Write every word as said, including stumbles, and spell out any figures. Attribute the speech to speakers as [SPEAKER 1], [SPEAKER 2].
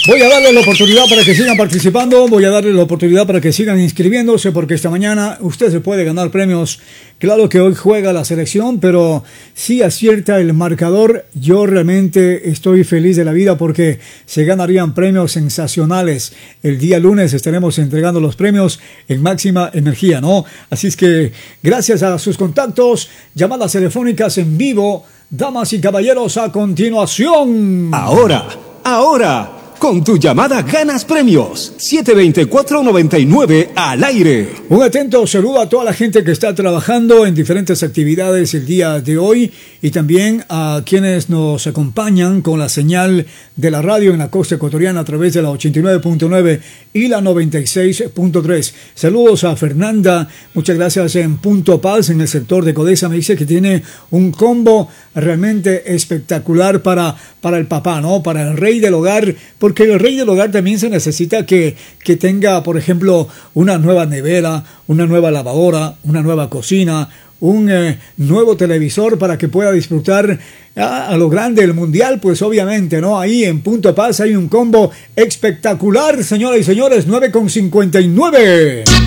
[SPEAKER 1] Voy a darle la oportunidad para que sigan participando, voy a darle la oportunidad para que sigan inscribiéndose, porque esta mañana usted se puede ganar premios. Claro que hoy juega la selección, pero si acierta el marcador, yo realmente estoy feliz de la vida porque se ganarían premios sensacionales. El día lunes estaremos entregando los premios en máxima energía, ¿no? Así es que gracias a sus contactos, llamadas telefónicas en vivo, damas y caballeros, a continuación.
[SPEAKER 2] Ahora, ahora. Con tu llamada ganas premios. siete dos cuatro, nueve nueve al aire.
[SPEAKER 1] Un atento saludo a toda la gente que está trabajando en diferentes actividades el día de hoy y también a quienes nos acompañan con la señal de la radio en la costa ecuatoriana a través de la ochenta y nueve punto nueve y la noventa y seis punto tres. Saludos a Fernanda, muchas gracias en Punto Paz, en el sector de Codesa. Me dice que tiene un combo realmente espectacular para, para el papá, ¿no? Para el rey del hogar, porque el rey del hogar también se necesita que, que tenga, por ejemplo, una nueva nevera, una nueva lavadora, una nueva cocina, un eh, nuevo televisor para que pueda disfrutar a, a lo grande el mundial, pues obviamente, ¿no? Ahí en Punto Paz hay un combo espectacular, señoras y señores, nueve con cincuenta y nueve.